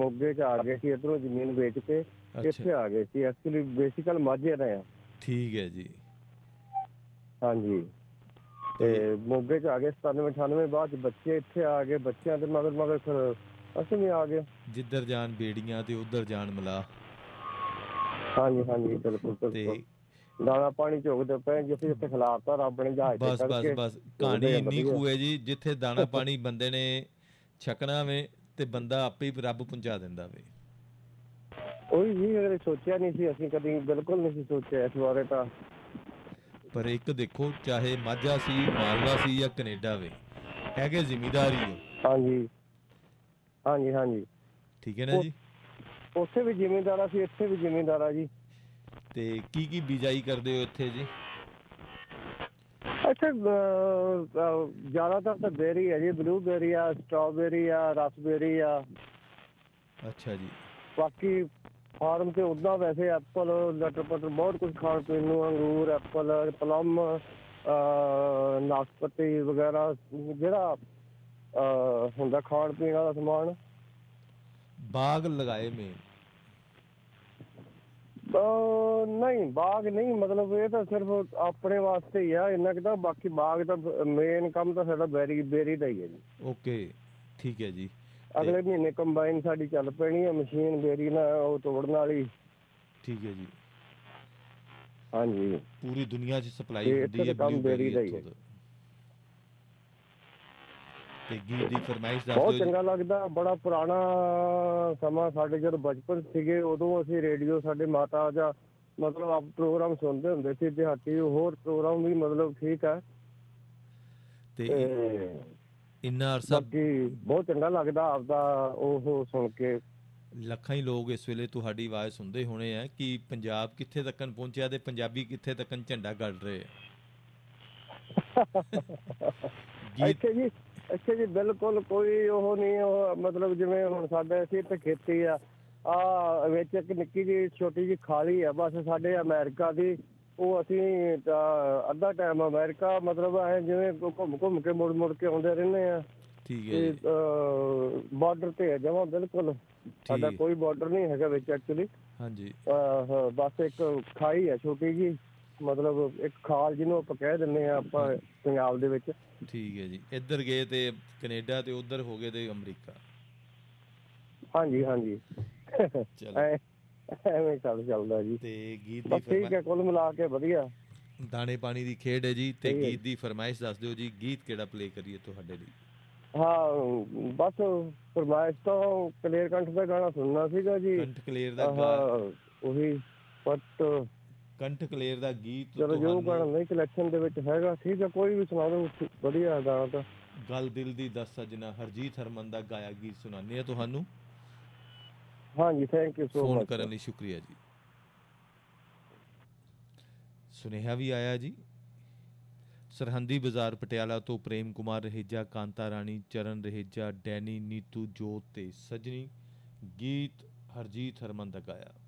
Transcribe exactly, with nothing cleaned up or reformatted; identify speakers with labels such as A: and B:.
A: ਮੋਗੇ 'ਚ ਆ ਗਏ ਸੀ, ਇੱਧਰੋਂ ਜ਼ਮੀਨ ਵੇਚ ਕੇ ਇੱਥੇ
B: ਅੱਛਾ
A: ਆ ਗਏ ਸੀ। ਐਕਚੁਅਲੀ ਬੇਸਿਕਲ ਮਾਝੇ ਰਹੇ ਹਾਂ।
B: ਠੀਕ ਹੈ ਜੀ।
A: ਹਾਂਜੀ, ਤੇ
B: ਤੇ
A: ਮੋਗੇ 'ਚ ਆ ਗਏ ਸਤਾਨਵੇਂ ਅਠਾਨਵੇਂ, ਬਾਅਦ 'ਚ ਬੱਚੇ ਇੱਥੇ ਆ ਗਏ, ਬੱਚਿਆਂ ਦੇ ਮਗਰ ਮਗਰ ਫਿਰ ਅਸੀਂ ਵੀ ਆ ਗਏ।
B: ਜਿੱਧਰ ਜਾਣ ਬੇੜੀਆਂ ਤੇ ਉੱਧਰ ਜਾਣ ਮਲਾਹ।
A: ਹਾਂਜੀ ਹਾਂਜੀ, ਬਿਲਕੁਲ ਬਿਲਕੁਲ।
B: ਤੇ
A: ਦਾਣਾ ਪਾਣੀ ਝੁਕਦੇ ਪਏ, ਜਿੱਥੇ ਜਿੱਥੇ ਖਿਲਾਰਤਾ ਰੱਬ ਨੇ ਜਹਾਜ਼ ਤੇ
B: ਬਸ
A: ਚੜ੍ਹ
B: ਬਸ
A: ਕੇ
B: ਬਸ,
A: ਝੁਕਦੇ
B: ਕਹਾਣੀ
A: ਆ
B: ਇੰਨੀ
A: ਵਧੀਆ।
B: ਕੁ ਹੈ ਜੀ, ਜਿੱਥੇ ਦਾਣਾ ਪਾਣੀ ਬੰਦੇ ਨੇ ਛਕਣਾ ਵੇ ਤੇ ਬੰਦਾ ਆਪੇ ਹੀ ਰੱਬ ਪਹੁੰਚਾ ਦਿੰਦਾ ਵੇ।
A: ਉਹੀ ਜੀ, ਅਗਰ ਸੋਚਿਆ ਨਹੀਂ ਸੀ ਅਸੀਂ ਕਦੀ, ਬਿਲਕੁਲ ਨਹੀਂ ਸੀ ਸੋਚਿਆ ਇਸ ਬਾਰੇ ਤਾਂ।
B: ਪਰ ਇੱਕ ਦੇਖੋ, ਚਾਹੇ ਮਾਝਾ ਸੀ, ਮਾਲਵਾ ਸੀ ਜਾਂ ਕਨੇਡਾ ਵੇ, ਹੈਗੇ ਜ਼ਿਮੀਦਾਰ ਹੀ ਹੋ।
A: ਹਾਂਜੀ ਹਾਂਜੀ ਹਾਂਜੀ,
B: ਠੀਕ ਹੈ ਨਾ ਜੀ।
A: ਉੱਥੇ ਵੀ ਜ਼ਿਮੀਂਦਾਰ ਆ, ਅਸੀਂ ਇੱਥੇ ਵੀ ਜ਼ਿਮੀਂਦਾਰ ਆ ਜੀ।
B: ਤੇ ਕੀ ਕੀ ਬਿਜਾਈ ਕਰਦੇ ਹੋ ਇੱਥੇ ਜੀ?
A: ਇੱਥੇ ਜ਼ਿਆਦਾਤਰ ਤਾਂ ਬੇਰੀ ਹੈ ਜੀ, ਬਲੂਬੇਰੀ ਆ, ਸਟ੍ਰਾਬੇਰੀ ਆ, ਰਸਬੇਰੀ ਆ।
B: ਅੱਛਾ ਜੀ।
A: ਬਾਕੀ ਫਾਰਮ 'ਤੇ ਉੱਦਾਂ ਵੈਸੇ ਐਪਲ, ਲਟਰ ਪਟਰ ਬਹੁਤ ਕੁਛ ਖਾਣ ਪੀਣ ਨੂੰ, ਅੰਗੂਰ, ਐਪਲ, ਪਲਮ, ਨਾਸ਼ਪਤੀ ਵਗੈਰਾ, ਜਿਹੜਾ ਹੁੰਦਾ ਖਾਣ ਪੀਣ ਵਾਲਾ ਸਮਾਨ।
B: ਬਾਗ ਲਗਾਏ ਮੇਨ?
A: ਨਹੀਂ ਬਾਗ ਨਹੀਂ, ਮਤਲਬ ਇਹ ਤਾਂ ਸਿਰਫ ਆਪਣੇ ਵਾਸਤੇ ਹੀ ਆ ਇੰਨਾ ਕੁ ਤਾਂ। ਬਾਕੀ ਬਾਗ ਤਾਂ ਮੇਨ ਕੰਮ ਤਾਂ ਸਾਡਾ ਬੇਰੀ ਬੇਰੀ ਦਾ ਹੀ ਹੈ ਜੀ।
B: ਓਕੇ, ਠੀਕ ਹੈ ਜੀ। ਤੇ
A: ਅਗਲੇ ਮਹੀਨੇ ਕੰਬਾਈਨ ਸਾਡੀ ਚੱਲ ਪੈਣੀ ਹੈ, ਮਸ਼ੀਨ ਬੇਰੀ ਨਾਲ ਉਹ ਤੋੜਨ ਵਾਲੀ।
B: ਠੀਕ ਹੈ ਜੀ।
A: ਹਾਂਜੀ,
B: ਪੂਰੀ ਦੁਨੀਆ 'ਚ ਸਪਲਾਈ
A: ਤੇ ਇੱਥੇ
B: ਹੁੰਦੀ ਹੈ
A: ਤਾਂ ਕੰਮ ਬੇਰੀ
B: ਬਲੂਬੇਰੀ
A: ਦਾ ਹੀ
B: ਇੱਥੋਂ
A: ਹੈ।
B: ਦਾ। ਤੇ ਗੀਤ ਦੀ ਫਰਮਾਇਸ਼ ਦੱਸ
A: ਬਹੁਤ
B: ਦਿਓ ਜੀ।
A: ਚੰਗਾ ਲੱਗਦਾ, ਬੜਾ ਪੁਰਾਣਾ ਸਮਾਂ, ਸਾਡੇ ਜਦੋਂ ਬਚਪਨ ਸੀਗੇ ਉਦੋਂ ਅਸੀਂ ਰੇਡੀਓ, ਸਾਡੇ ਮਾਤਾ ਜਾਂ ਮਤਲਬ ਆਪ ਪ੍ਰੋਗਰਾਮ ਸੁਣਦੇ ਹੁੰਦੇ ਸੀ ਦਿਹਾਤੀ, ਹੋਰ ਪ੍ਰੋਗਰਾਮ ਵੀ ਮਤਲਬ ਠੀਕ ਹੈ।
B: ਤੇ
A: ਤੇ
B: ਇੰਨਾ ਅਰਸਾ
A: ਬਾਕੀ ਬਹੁਤ ਚੰਗਾ ਲੱਗਦਾ ਆਪਦਾ ਉਹ ਸੁਣ ਕੇ।
B: ਲੱਖਾਂ ਹੀ ਲੋਕ ਇਸ ਵੇਲੇ ਤੁਹਾਡੀ ਆਵਾਜ਼ ਸੁਣਦੇ ਹੋਣੇ ਆ ਕਿ ਪੰਜਾਬ ਕਿੱਥੇ ਤੱਕ ਪਹੁੰਚਿਆ ਤੇ ਪੰਜਾਬੀ ਕਿੱਥੇ ਤੱਕ ਝੰਡਾ ਗੱਡ ਰਹੇ ਆ। ਗੀਤ
A: ਇੱਥੇ ਜੀ, ਇੱਥੇ ਜੀ ਬਿਲਕੁਲ ਕੋਈ ਉਹ ਨਹੀਂ, ਉਹ ਮਤਲਬ ਜਿਵੇਂ ਹੁਣ ਸਾਡੇ ਅਸੀਂ ਇੱਥੇ ਖੇਤੀ ਆ, ਆਹ ਵਿੱਚ ਇੱਕ ਨਿੱਕੀ ਜਿਹੀ ਛੋਟੀ ਜਿਹੀ ਖਾਲੀ ਆ ਬਸ ਸਾਡੇ ਅਮਰੀਕਾ ਦੀ, ਉਹ ਅਸੀਂ ਅੱਧਾ ਟਾਈਮ ਅਮਰੀਕਾ, ਮਤਲਬ ਐ ਜਿਵੇਂ ਘੁੰਮ ਘੁੰਮ ਕੇ ਮੁੜ ਮੁੜ ਕੇ ਆਉਂਦੇ ਰਹਿੰਦੇ ਆ।
B: ਠੀਕ ਹੈ
A: ਤੇ
B: ਜੀ।
A: ਬਾਰਡਰ ਤੇ ਹੈ ਜਮਾਂ ਬਿਲਕੁਲ, ਸਾਡਾ
B: ਠੀਕ।
A: ਕੋਈ ਬਾਰਡਰ ਨਹੀਂ ਹੈਗਾ ਵਿੱਚ ਐਕਚੁਅਲੀ।
B: ਹਾਂਜੀ।
A: ਬਸ ਇੱਕ ਖਾਈ ਹੈ ਛੋਟੀ ਜਿਹੀ, ਮਤਲਬ ਇੱਕ ਖਾਲ ਜਿਹਨੂੰ ਆਪਾਂ ਕਹਿ ਦਿੰਦੇ ਹਾਂ ਆਪਾਂ
B: ਹਾਂ
A: ਪੰਜਾਬ ਦੇ ਵਿੱਚ।
B: ਠੀਕ ਹੈ ਜੀ। ਇੱਧਰ ਗਏ ਤੇ ਕਨੇਡਾ ਤੇ ਉੱਧਰ ਹੋ ਗਏ ਤੇ ਅਮਰੀਕਾ।
A: ਹਾਂਜੀ ਹਾਂਜੀ,
B: ਚਲੋ।
A: ਐਵੇਂ ਚੱਲ ਚੱਲਦਾ ਜੀ।
B: ਤੇ ਗੀਤ ਦੀ
A: ਬਸ ਠੀਕ
B: ਫਰਮਾ
A: ਹੈ, ਕੁੱਲ ਮਿਲਾ ਕੇ ਵਧੀਆ।
B: ਦਾਣੇ ਪਾਣੀ ਦੀ ਖੇਡ ਹੈ ਜੀ। ਤੇ
A: ਸਹੀ ਹੈ
B: ਗੀਤ
A: ਜੀ।
B: ਦੀ ਫਰਮਾਇਸ਼ ਦੱਸ ਦਿਓ ਜੀ, ਗੀਤ ਕਿਹੜਾ ਪਲੇ ਕਰੀਏ ਤੁਹਾਡੇ ਲਈ?
A: ਹਾਂ ਬਸ ਫਰਮਾਇਸ਼ ਤਾਂ ਕਲੇਰ ਕੰਠ ਦਾ ਗਾਣਾ ਸੁਣਨਾ ਸੀਗਾ ਜੀ।
B: ਕੰਠ ਕਲੇਰ ਦਾ ਗਾ
A: ਆਹ ਉਹੀ ਬਟ
B: ਕੰਠ ਕਲੇਰ ਦਾ ਗੀਤ
A: ਚਲੋ ਜੋ ਗਾਣਾ
B: ਤੁਹਾਨੂੰ
A: ਨਹੀਂ ਕਲੈਕਸ਼ਨ ਦੇ ਵਿੱਚ ਹੈਗਾ, ਠੀਕ ਹੈ ਕੋਈ ਵੀ ਸੁਣਾ ਦਿਓ, ਵਧੀਆ ਗਾਣਾ ਤਾਂ।
B: ਗੱਲ ਦਿਲ ਦੀ ਦੱਸ ਸੱਜਣਾ, ਹਰਜੀਤ ਹਰਮਨ ਦਾ ਗਾਇਆ ਗੀਤ ਸੁਣਾਉਂਦੇ ਹਾਂ ਤੁਹਾਨੂੰ।
A: ਹਾਂਜੀ, thank you so
B: phone
A: much
B: ਕਰਨ
A: ਸਰ।
B: ਲਈ ਸ਼ੁਕਰੀਆ ਜੀ। ਸੁਨੇਹਾ ਵੀ ਆਇਆ ਜੀ। ਸਰਹੰਦੀ ਬਾਜ਼ਾਰ ਪਟਿਆਲਾ ਤੋਂ ਪ੍ਰੇਮ ਕੁਮਾਰ ਰਹੇਜਾ, ਕਾਂਤਾ ਰਾਣੀ, ਚਰਨ ਰਹੇਜਾ, ਡੈਨੀ, ਨੀਤੂ, ਜੋਤ ਤੇ ਸਜਣੀ। ਗੀਤ ਹਰਜੀਤ ਹਰਮਨ ਦਾ ਗਾਇਆ।